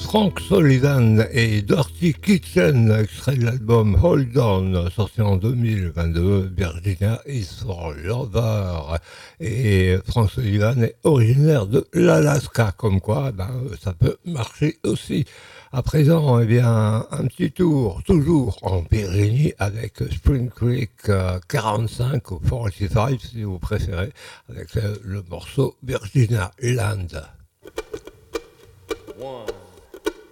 Frank Sullivan et Dirty Kitchen, extrait de l'album Hold On, sorti en 2022, Virginia is for Lover. Et Frank Sullivan est originaire de l'Alaska, comme quoi ça peut marcher aussi. À présent, eh bien, un petit tour, toujours en Virginie, avec Spring Creek 45 ou 45 si vous préférez, avec le morceau Virginia Land.